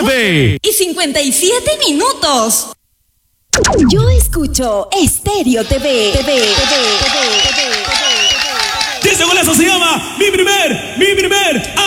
9:57. Yo escucho Estéreo TV. Y ese golazo se llama Mi primer